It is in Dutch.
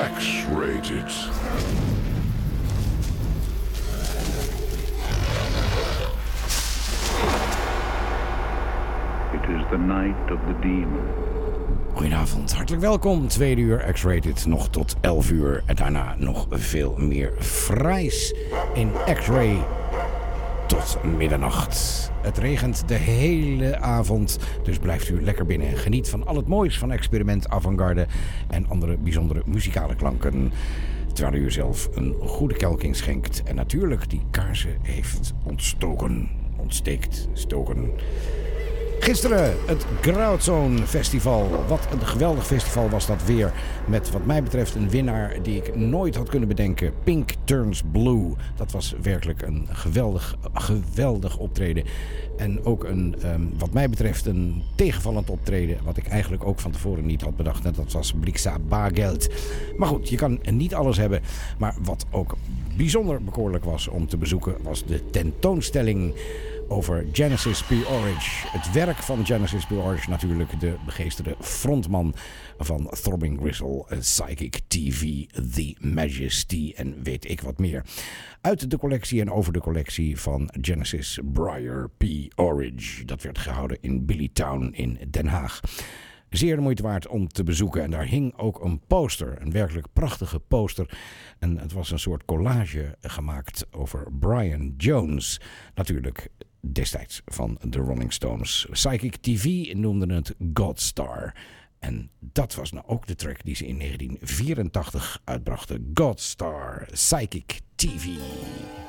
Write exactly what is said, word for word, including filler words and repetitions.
X-Rated. It is the night of the demon. Goedenavond, hartelijk welkom. Tweede uur X-Rated, nog tot elf uur. En daarna nog veel meer fraais in X-Ray tot middernacht. Het regent de hele avond, dus blijft u lekker binnen. Geniet van al het moois van Experiment, Avantgarde en andere bijzondere muzikale klanken. Terwijl u zelf een goede kelking schenkt en natuurlijk die kaarsen heeft ontstoken. Ontsteekt, stoken. Gisteren het Grautzone Festival. Wat een geweldig festival was dat weer. Met wat mij betreft een winnaar die ik nooit had kunnen bedenken. Pink Turns Blue. Dat was werkelijk een geweldig, geweldig optreden. En ook een, um, wat mij betreft, een tegenvallend optreden. Wat ik eigenlijk ook van tevoren niet had bedacht. En dat was Blixa Bargeld. Maar goed, je kan niet alles hebben. Maar wat ook bijzonder bekoorlijk was om te bezoeken, was de tentoonstelling over Genesis P. Orridge. Het werk van Genesis P. Orridge, natuurlijk de begeesterde frontman van Throbbing Gristle, Psychic T V, The Majesty en weet ik wat meer. Uit de collectie en over de collectie van Genesis Briar P. Orridge. Dat werd gehouden in Billytown in Den Haag. Zeer de moeite waard om te bezoeken. En daar hing ook een poster. Een werkelijk prachtige poster. En het was een soort collage gemaakt over Brian Jones. Natuurlijk destijds van de Rolling Stones. Psychic T V noemde het Godstar. En dat was nou ook de track die ze in negentien vierentachtig uitbrachten. Godstar, Psychic T V.